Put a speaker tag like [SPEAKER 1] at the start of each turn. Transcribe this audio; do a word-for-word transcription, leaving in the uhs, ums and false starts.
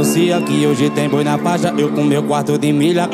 [SPEAKER 1] anuncia que hoje tem boi na faixa. Eu com meu quarto de milha